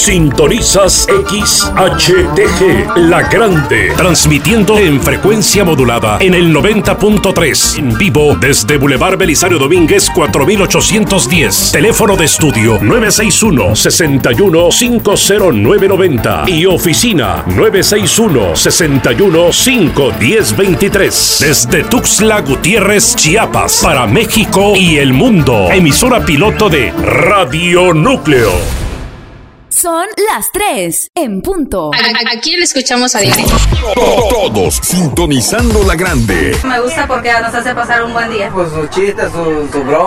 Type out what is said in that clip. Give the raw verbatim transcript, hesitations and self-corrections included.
Sintonizas X H T G, La Grande, transmitiendo en frecuencia modulada en el noventa punto tres, en vivo desde Boulevard Belisario Domínguez cuatro mil ochocientos diez. Teléfono de estudio nueve seis uno, seis uno cinco cero nueve nueve cero y oficina nueve seis uno, seis uno cinco uno cero dos tres. Desde Tuxtla Gutiérrez, Chiapas, para México y el mundo. Emisora piloto de Radio Núcleo. Son las tres en punto. Aquí le escuchamos a diario. Todos sintonizando La Grande. Me gusta porque nos hace pasar un buen día. Pues sus chistes, sus su bromas.